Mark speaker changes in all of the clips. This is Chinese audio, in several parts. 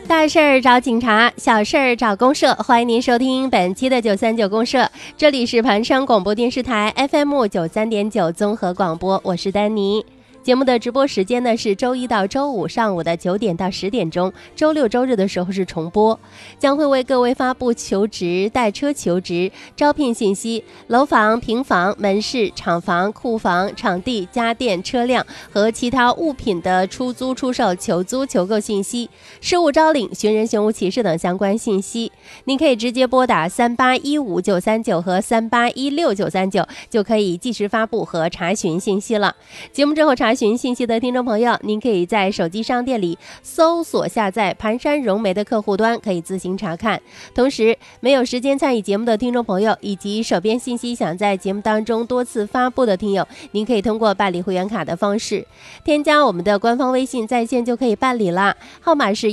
Speaker 1: 大事儿找警察，小事儿找公社。欢迎您收听本期的939公社，这里是盘山广播电视台 FM93.9 综合广播，我是丹妮。节目的直播时间呢是周一到周五上午的9点到10点钟，周六周日的时候是重播，将会为各位发布求职、带车求职、招聘信息、楼房、平房、门市、厂房、库房、场地、家电、车辆和其他物品的出租、出售、求租、求购信息、事务招领、寻人寻物启事等相关信息。您可以直接拨打3815-939和3816-939，就可以即时发布和查询信息了。节目之后查询信息的听众朋友，您可以在手机商店里搜索下载盘山融媒的客户端，可以自行查看。同时，没有时间参与节目的听众朋友，以及手边信息想在节目当中多次发布的听友，您可以通过办理会员卡的方式，添加我们的官方微信在线就可以办理了，号码是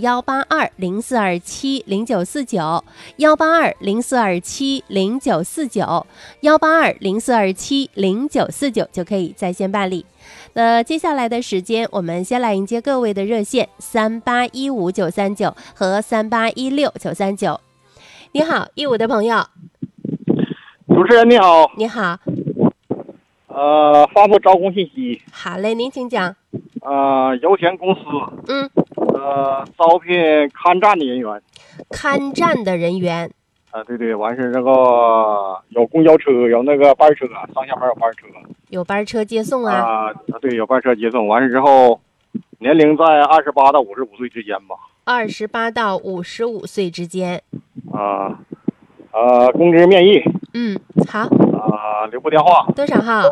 Speaker 1: 18204270949，18204270949，18204270949就可以在线办理。那接下来的时间，我们先来迎接各位的热线3815-939和3816-939。你好，15的朋友。
Speaker 2: 主持人你好。
Speaker 1: 你好。
Speaker 2: 发布招工信息。
Speaker 1: 好嘞，您请讲。
Speaker 2: 油田公司。招聘看站的人员。
Speaker 1: 看站的人员。
Speaker 2: 对，完事这个有公交车，有那个班车，上下班有班车。
Speaker 1: 有班车接送啊？
Speaker 2: 对，有班车接送。完事之后，年龄在28到55岁之间吧。
Speaker 1: 28到55岁之间。
Speaker 2: 公知面议。
Speaker 1: 好。
Speaker 2: 留步电话。
Speaker 1: 多少号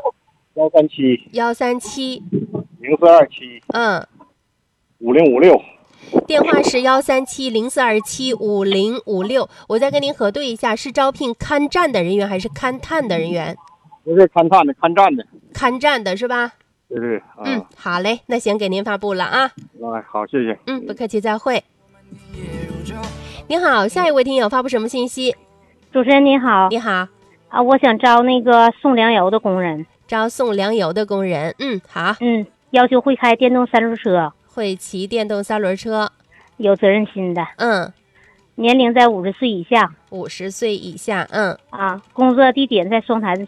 Speaker 2: ？137。0427。5056。
Speaker 1: 电话是137-0427-5056。我再跟您核对一下，是招聘看站的人员还是勘探的人员？
Speaker 2: 不是勘探的，看站的。
Speaker 1: 看站的是吧？
Speaker 2: 对。
Speaker 1: 好嘞，那先给您发布了啊。
Speaker 2: 好，谢谢。
Speaker 1: 不客气，再会。你好，下一位听友发布什么信息？
Speaker 3: 主持人你好。
Speaker 1: 你好。
Speaker 3: 我想招那个送粮油的工人。
Speaker 1: 招送粮油的工人。好。
Speaker 3: 要求会开电动三轮车。
Speaker 1: 会骑电动三轮车。
Speaker 3: 有责任心的。年龄在50岁以下。
Speaker 1: 50岁以下。
Speaker 3: 工作地点在双台的